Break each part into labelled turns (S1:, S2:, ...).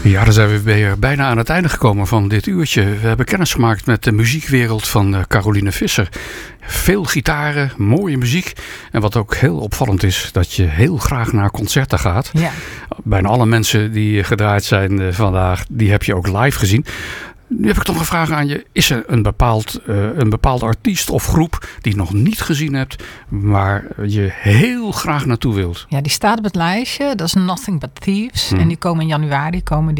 S1: Ja, dan zijn we weer bijna aan het einde gekomen van dit uurtje. We hebben kennis gemaakt met de muziekwereld van Caroline Visser. Veel gitaren, mooie muziek. En wat ook heel opvallend is, dat je heel graag naar concerten gaat.
S2: Ja.
S1: Bijna alle mensen die gedraaid zijn vandaag, die heb je ook live gezien. Nu heb ik toch een vraag aan je. Is er een bepaalde artiest of groep die je nog niet gezien hebt, waar je heel graag naartoe wilt?
S2: Ja, die staat op het lijstje. Dat is Nothing But Thieves. En die komen in januari.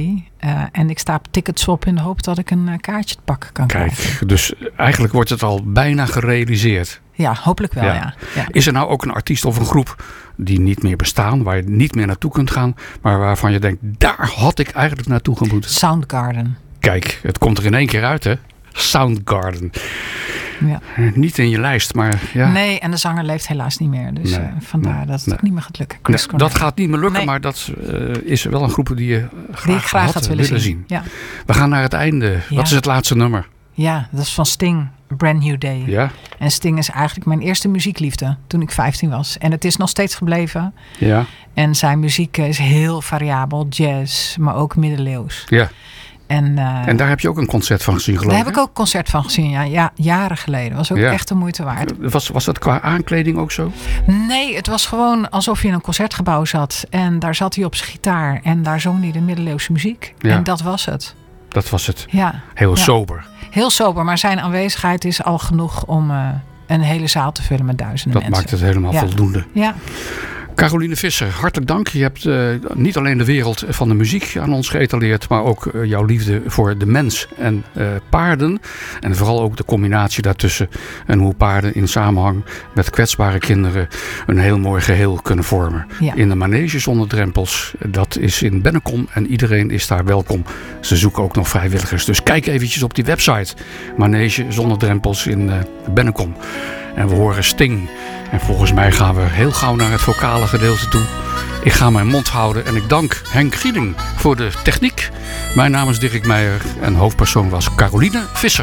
S2: En ik sta op Ticketswap in de hoop dat ik een kaartje te pakken kan krijgen.
S1: Kijk, dus eigenlijk wordt het al bijna gerealiseerd.
S2: Ja, hopelijk wel, ja.
S1: Is er nou ook een artiest of een groep die niet meer bestaan, waar je niet meer naartoe kunt gaan, maar waarvan je denkt, daar had ik eigenlijk naartoe gemoeten?
S2: Soundgarden.
S1: Kijk, het komt er in één keer uit, hè? Soundgarden.
S2: Ja.
S1: Niet in je lijst, maar ja.
S2: Nee, en de zanger leeft helaas niet meer. Dus vandaar dat het ook niet meer gaat lukken.
S1: Dat gaat niet meer lukken, maar dat is wel een groep die je graag had willen zien.
S2: Ja.
S1: We gaan naar het einde.
S2: Ja.
S1: Wat is het laatste nummer?
S2: Ja, dat is van Sting. Brand New Day.
S1: Ja.
S2: En Sting is eigenlijk mijn eerste muziekliefde toen ik 15 was. En het is nog steeds gebleven.
S1: Ja.
S2: En zijn muziek is heel variabel. Jazz, maar ook middeleeuws.
S1: Ja.
S2: En
S1: daar heb je ook een concert van gezien, geloof ik?
S2: Daar heb ik ook een concert van gezien, ja, jaren geleden. Was ook echt de moeite waard.
S1: Was dat qua aankleding ook zo?
S2: Nee, het was gewoon alsof je in een concertgebouw zat. En daar zat hij op zijn gitaar. En daar zong hij de middeleeuwse muziek. Ja. En dat was het.
S1: Dat was het.
S2: Ja.
S1: Heel sober.
S2: Heel sober, maar zijn aanwezigheid is al genoeg om een hele zaal te vullen met duizenden mensen.
S1: Dat maakt het helemaal voldoende.
S2: Ja.
S1: Caroline Visser, hartelijk dank. Je hebt niet alleen de wereld van de muziek aan ons geëtaleerd, maar ook jouw liefde voor de mens en paarden. En vooral ook de combinatie daartussen en hoe paarden in samenhang met kwetsbare kinderen een heel mooi geheel kunnen vormen. Ja. In de manege zonder drempels, dat is in Bennekom en iedereen is daar welkom. Ze zoeken ook nog vrijwilligers, dus kijk eventjes op die website. Manege zonder drempels in Bennekom. En we horen Sting. En volgens mij gaan we heel gauw naar het vocale gedeelte toe. Ik ga mijn mond houden en ik dank Henk Gieling voor de techniek. Mijn naam is Dirk Meijer en hoofdpersoon was Caroline Visser.